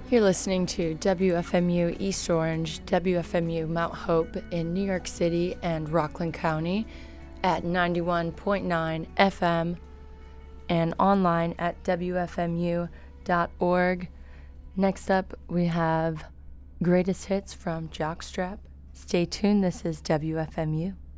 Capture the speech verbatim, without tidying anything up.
You're listening to W F M U East Orange, W F M U Mount Hope in New York City and Rockland County at ninety-one point nine F M and online at W F M U dot org. Next up, we have Greatest Hits from Jockstrap. Stay tuned. This is W F M U.